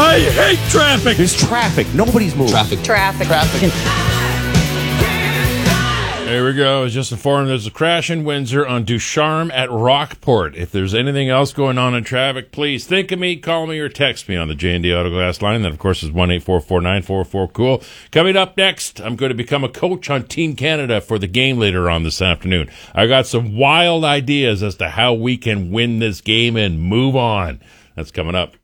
I hate traffic. There's traffic. Nobody's moving. Traffic. There we go. I was just informed there's a crash in Windsor on Ducharme at Rockport. If there's anything else going on in traffic, please think of me, call me, or text me on the J&D Auto Glass line. That, of course, is 1-844-944-COOL. Coming up next, I'm going to become a coach on Team Canada for the game later on this afternoon. I got some wild ideas as to how we can win this game and move on. That's coming up.